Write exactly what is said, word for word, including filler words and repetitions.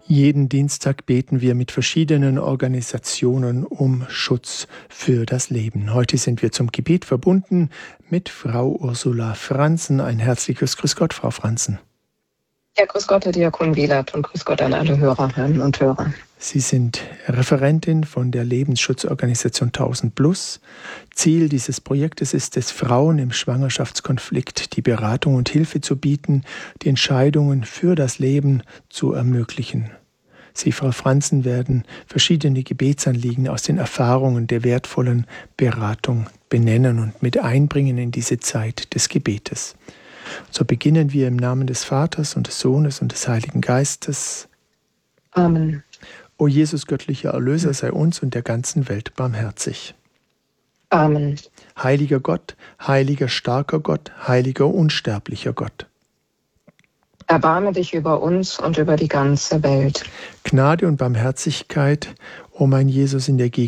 Jeden Dienstag beten wir mit verschiedenen Organisationen um Schutz für das Leben. Heute sind wir zum Gebet verbunden mit Frau Ursula Franzen. Ein herzliches Grüß Gott, Frau Franzen. Ja, grüß Gott, Herr Diakon Wielert, und grüß Gott an alle Hörerinnen und Hörer. Sie sind Referentin von der Lebensschutzorganisation tausend plus. Ziel dieses Projektes ist es, Frauen im Schwangerschaftskonflikt die Beratung und Hilfe zu bieten, die Entscheidungen für das Leben zu ermöglichen. Sie, Frau Franzen, werden verschiedene Gebetsanliegen aus den Erfahrungen der wertvollen Beratung benennen und mit einbringen in diese Zeit des Gebetes. So beginnen wir im Namen des Vaters und des Sohnes und des Heiligen Geistes. Amen. O Jesus, göttlicher Erlöser, sei uns und der ganzen Welt barmherzig. Amen. Heiliger Gott, heiliger starker Gott, heiliger unsterblicher Gott. Erbarme dich über uns und über die ganze Welt. Gnade und Barmherzigkeit, o mein Jesus, in der Gegenwart